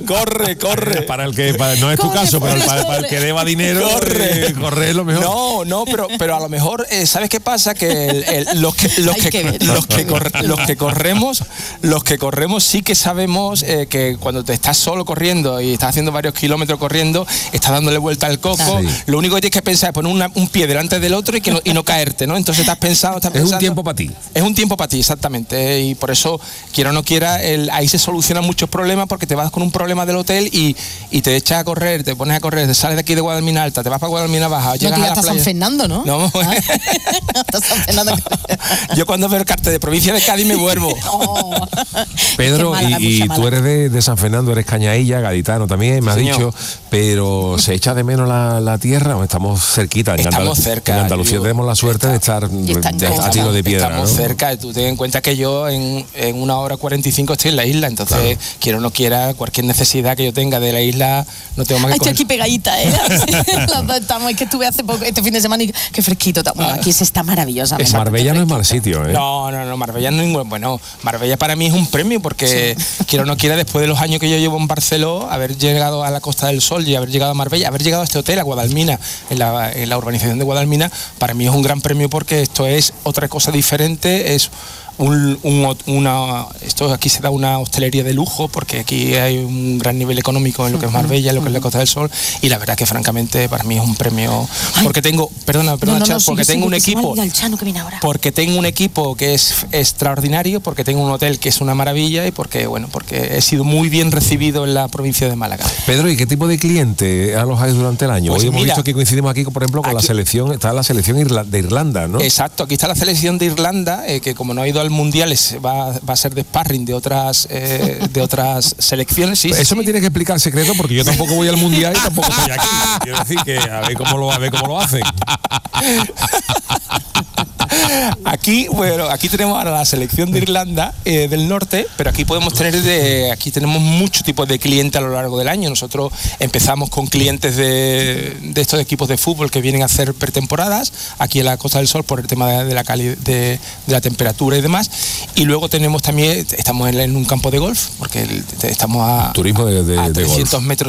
corre. No es tu caso, pero para el que deba dinero, corre es lo mejor. No, pero a lo mejor, ¿sabes qué pasa? Que los que corremos sí que sabemos que cuando te estás solo corriendo y estás haciendo varios kilómetros corriendo, estás dándole vuelta al coco, lo único que tienes que pensar es poner un pie delante del otro y no caerte, ¿no? Entonces estás pensando. Es un tiempo para ti. Es un tiempo para ti, exactamente. Y por eso, quiera o no quiera, ahí se solucionan muchos problemas, porque te vas con un problema del hotel y te echas a correr, te pones a correr, te sales de aquí de Guadalmina Alta, te vas para Guadalmina Baja, llegas a la playa. San Fernando, ¿no? No. San Fernando. Yo cuando veo el cartel de provincia de Cádiz me vuelvo. Pedro, y tú eres de San Fernando, eres cañailla, gaditano también, me has dicho, pero ¿se echa de menos la tierra? ¿Estamos cerquita? Estamos cerca. En Andalucía tenemos la suerte de estar a tiro de piedra. Estamos cerca. Tú ten en cuenta que yo en 1 hora 45 estoy en la isla, entonces quiero o no quiera, cualquier necesidad que yo tenga de la isla, no tengo más que estoy aquí pegadita, ¿eh? Es que estuve hace poco, este fin de semana, y qué fresquito. Bueno, aquí se está maravillosa. Marbella no es mal sitio, ¿eh? No, Marbella no es ningún... Bueno, Marbella para mí es un premio, porque quiero o no quiera, después de los años que yo llevo en Barcelona, haber llegado a la Costa del Sol y haber llegado a Marbella, haber llegado a este hotel, a Guadalmina, en la urbanización de Guadalmina, para mí es un gran premio, porque esto es otra cosa diferente, es esto aquí se da una hostelería de lujo, porque aquí hay un gran nivel económico en lo que es Marbella, en lo que es la Costa del Sol, y la verdad que francamente para mí es un premio, porque tengo, porque tengo un equipo que es extraordinario, porque tengo un hotel que es una maravilla, y porque he sido muy bien recibido en la provincia de Málaga. Pedro, ¿y qué tipo de cliente alojáis durante el año? Pues hoy hemos visto que coincidimos aquí, por ejemplo, con la selección, está la selección de Irlanda, ¿no? Exacto, aquí está la selección de Irlanda, que como no ha ido al Mundial, va a ser de sparring de otras selecciones. Sí, eso me tienes que explicar el secreto, porque yo tampoco voy al Mundial y tampoco estoy aquí. Quiero decir que a ver cómo lo hacen. Aquí tenemos ahora la selección de Irlanda del norte, pero aquí podemos aquí tenemos muchos tipos de clientes a lo largo del año. Nosotros empezamos con clientes de estos equipos de fútbol que vienen a hacer pretemporadas aquí en la Costa del Sol por el tema de la temperatura y demás. Y luego estamos en un campo de golf, porque estamos a 300 golf. Metros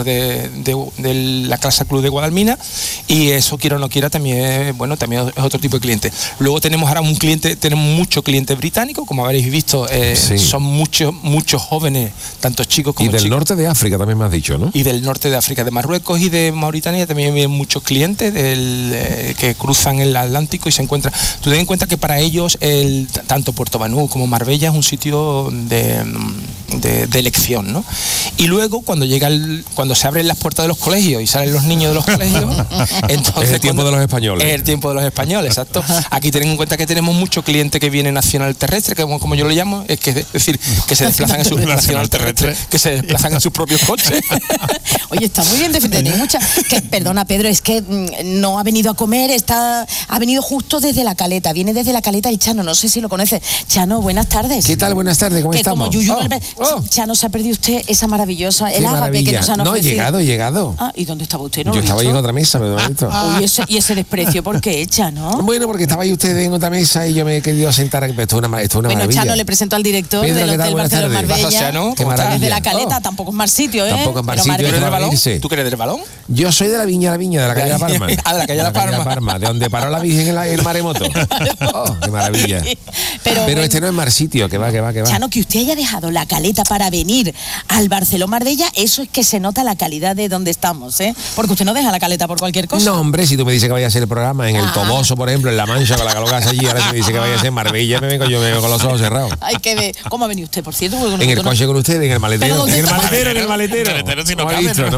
de la Casa Club de Guadalmina, y eso, quiera o no quiera, también es otro tipo de cliente. Luego tenemos ahora mucho cliente británico, como habréis visto, son muchos jóvenes, tanto chicos como chicos. Y del norte de África también me has dicho, ¿no? Y del norte de África, de Marruecos y de Mauritania también vienen muchos clientes que cruzan el Atlántico y se encuentran. Tú ten en cuenta que para ellos tanto Puerto Banús como Marbella es un sitio de elección, ¿no? Y luego cuando se abren las puertas de los colegios y salen los niños de los colegios, entonces es el tiempo de los españoles. Es el tiempo de los españoles, exacto. Aquí ten en cuenta que tenemos mucho cliente que viene nacional terrestre, que como yo lo llamo, es decir, que se desplazan en sus nacional terrestre, que se desplazan en sus propios coches. Oye, está muy bien defendido. Perdona, Pedro, es que no ha venido a comer, ha venido justo desde La Caleta, viene desde La Caleta el Chano, no sé si lo conoce. Chano, buenas tardes. ¿Qué tal? Buenas tardes, ¿cómo estamos? Chano, se ha perdido usted esa maravillosa, el ágape que nos han ofrecido. No, he llegado. ¿Y dónde estaba usted? ¿No yo estaba ahí en otra mesa, pero no he visto. Y ese desprecio, ¿por qué, Chano? Bueno, porque estaba ahí usted en otra mesa y yo me he querido sentar. Esto es una maravilla. Chano, le presento al director del Hotel Barcelona Marbella. Desde La Caleta, tampoco es mal sitio, ¿eh? Tampoco es mal sitio. ¿Tú eres del Balón? ¿Tú eres del Balón? Yo soy de la Viña, de la calle La Palma. De la calle La Palma, de donde paró la Virgen en el maremoto. Qué maravilla. Pero este no es mal sitio, que va. Chano, que usted haya dejado La Caleta para venir al Barcelona Marbella, eso es que se nota la calidad de donde estamos, ¿eh? Porque usted no deja La Caleta por cualquier cosa. No, hombre, si tú me dices que vaya a ser el programa en el Toboso, por ejemplo, en La Mancha, con la calor allí, ahora si me dice que vaya a ser en Marbella, me vengo con los ojos cerrados. Hay que ver. ¿Cómo ha venido usted, por cierto? En el coche con usted, en el maletero. En el maletero. Si no me he visto.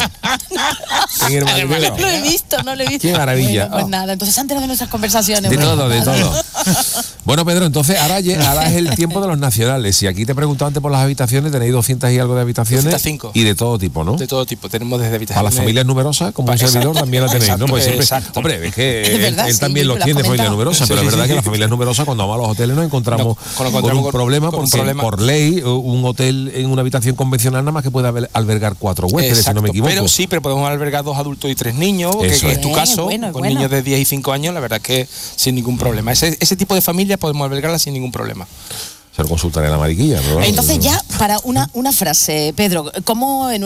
En el maletero. No lo he visto. Qué maravilla. Bueno, pues nada, entonces se han enterado de nuestras conversaciones. De todo. Bueno, Pedro, entonces ahora es el tiempo de los nacionales. Y aquí te he preguntado antes por las habitaciones, tenéis 200 y algo de habitaciones. 205. Y de todo tipo, ¿no? De todo tipo, tenemos desde habitaciones. Para las familias numerosas, como un servidor, también la tenéis, ¿no? Pues siempre, hombre, es que él también lo tiene, familia numerosa, pero es verdad que las familias numerosas, cuando vamos a los hoteles, nos encontramos con un problema, porque por ley, un hotel en una habitación convencional nada más que puede albergar 4 huéspedes, si no me equivoco. Pero podemos albergar 2 adultos y 3 niños, que es tu caso, con niños de 10 y 5 años, la verdad que sin ningún problema. Ese tipo de familias podemos albergarlas sin ningún problema. Se lo consultaré a la mariquilla. Entonces ya, para una frase, Pedro, ¿cómo en